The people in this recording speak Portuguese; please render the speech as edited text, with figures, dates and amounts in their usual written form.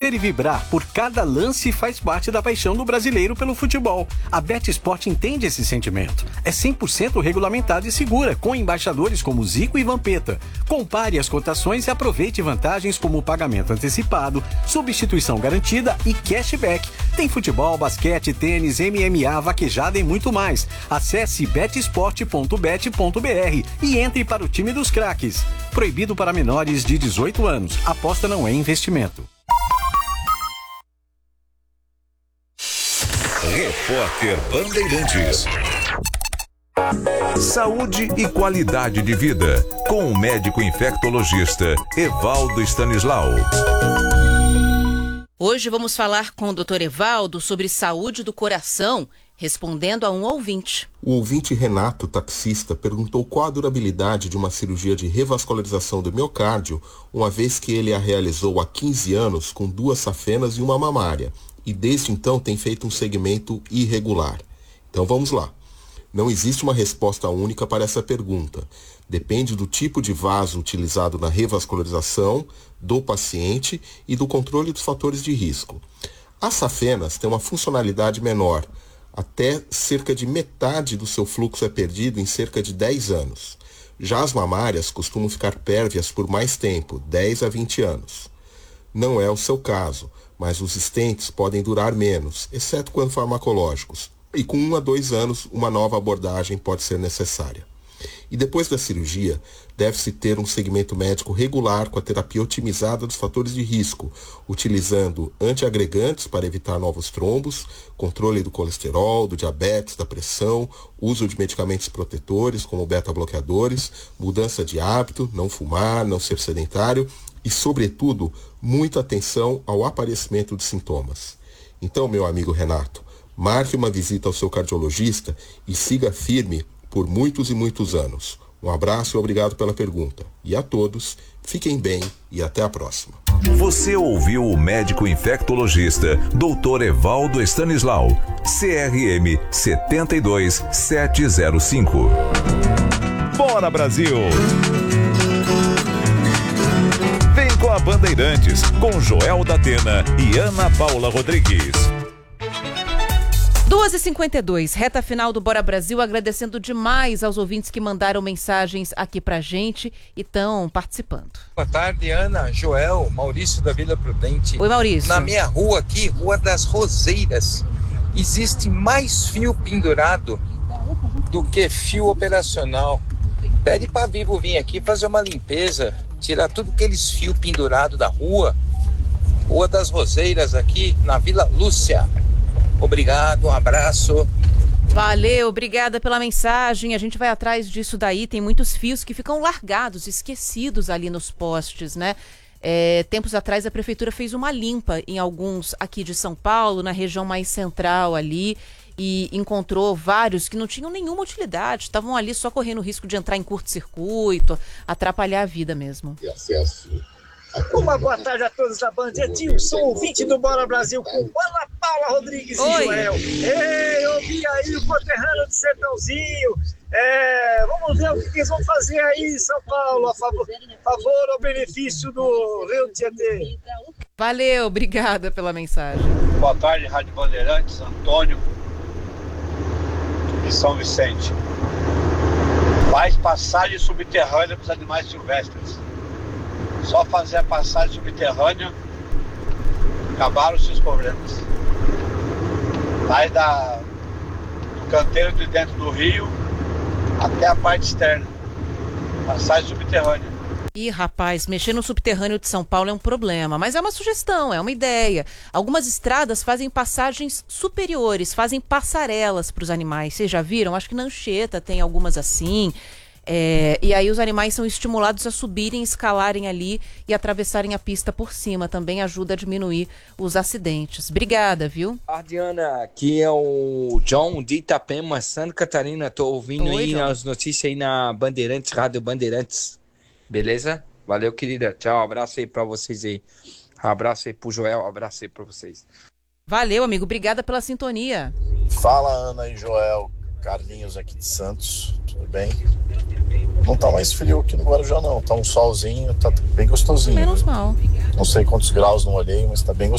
torcer e vibrar por cada lance faz parte da paixão do brasileiro pelo futebol. A BetSport entende esse sentimento. É 100% regulamentada e segura, com embaixadores como Zico e Vampeta. Compare as cotações e aproveite vantagens como pagamento antecipado, substituição garantida e cashback. Tem futebol, basquete, tênis, MMA, vaquejada e muito mais. Acesse betsport.bet.br e entre para o time dos craques. Proibido para menores de 18 anos. Aposta não é investimento. Repórter Bandeirantes. Saúde e qualidade de vida, com o médico infectologista Evaldo Stanislau. Hoje vamos falar com o Dr. Evaldo sobre saúde do coração, respondendo a um ouvinte. O ouvinte Renato, taxista, perguntou qual a durabilidade de uma cirurgia de revascularização do miocárdio, uma vez que ele a realizou há 15 anos com 2 safenas e uma mamária, e desde então tem feito um segmento irregular. Então vamos lá. Não existe uma resposta única para essa pergunta. Depende do tipo de vaso utilizado na revascularização, do paciente e do controle dos fatores de risco. As safenas têm uma funcionalidade menor. Até cerca de metade do seu fluxo é perdido em cerca de 10 anos. Já as mamárias costumam ficar pérvias por mais tempo, 10 a 20 anos. Não é o seu caso, mas os stents podem durar menos, exceto quando farmacológicos. E com 1 a 2 anos, uma nova abordagem pode ser necessária. E depois da cirurgia, deve-se ter um segmento médico regular com a terapia otimizada dos fatores de risco, utilizando antiagregantes para evitar novos trombos, controle do colesterol, do diabetes, da pressão, uso de medicamentos protetores como beta-bloqueadores, mudança de hábito, não fumar, não ser sedentário e, sobretudo, muita atenção ao aparecimento de sintomas. Então, meu amigo Renato, marque uma visita ao seu cardiologista e siga firme por muitos e muitos anos. Um abraço e obrigado pela pergunta. E a todos, fiquem bem e até a próxima. Você ouviu o médico infectologista Dr. Evaldo Stanislau, CRM 72705. Bora, Brasil! Vem com a Bandeirantes, com Joel Datena e Ana Paula Rodrigues. 2h52, reta final do Bora Brasil, agradecendo demais aos ouvintes que mandaram mensagens aqui pra gente e estão participando. Boa tarde, Ana, Joel, Maurício da Vila Prudente. Oi, Maurício. Na minha rua aqui, Rua das Roseiras, existe mais fio pendurado do que fio operacional. Pede pra Vivo vir aqui fazer uma limpeza, tirar tudo aqueles fios pendurados da rua. Rua das Roseiras aqui, na Vila Lúcia. Obrigado, um abraço. Valeu, obrigada pela mensagem. A gente vai atrás disso daí. Tem muitos fios que ficam largados, esquecidos ali nos postes, né? Tempos atrás a prefeitura fez uma limpa em alguns aqui de São Paulo, na região mais central ali, e encontrou vários que não tinham nenhuma utilidade, estavam ali só correndo o risco de entrar em curto-circuito, atrapalhar a vida mesmo. Uma boa tarde a todos da Band. Edilson, ouvinte do Bora Brasil, com Ana Paula Rodrigues e Joel. Ei, eu vi aí o conterrâneo do Sertãozinho. Vamos ver o que eles vão fazer aí em São Paulo, a favor ao benefício do Rio Tietê. Valeu, obrigada pela mensagem. Boa tarde, Rádio Bandeirantes, Antônio de São Vicente. Faz passagem subterrânea para os animais silvestres. Só fazer a passagem subterrânea, acabaram-se os problemas. Vai do canteiro de dentro do rio até a parte externa. Passagem subterrânea. Ih, rapaz, mexer no subterrâneo de São Paulo é um problema, mas é uma sugestão, é uma ideia. Algumas estradas fazem passagens superiores, fazem passarelas para os animais. Vocês já viram? Acho que na Anchieta tem algumas assim. E aí os animais são estimulados a subirem, escalarem ali e atravessarem a pista por cima. Também ajuda a diminuir os acidentes. Obrigada, viu? Diana, aqui é o John de Itapema, Santa Catarina. Tô ouvindo Oi, aí John. as notícias aí na Bandeirantes, Rádio Bandeirantes. Beleza? Valeu, querida. Tchau, abraço aí pra vocês aí. Abraço aí pro Joel, abraço aí pra vocês. Valeu, amigo. Obrigada pela sintonia. Fala, Ana e Joel. Carlinhos aqui de Santos, tudo bem? Não tá mais frio aqui no Guarujá não, tá um solzinho, tá bem gostosinho. Menos mal. Não sei quantos graus, não olhei, mas tá bem gostosinho.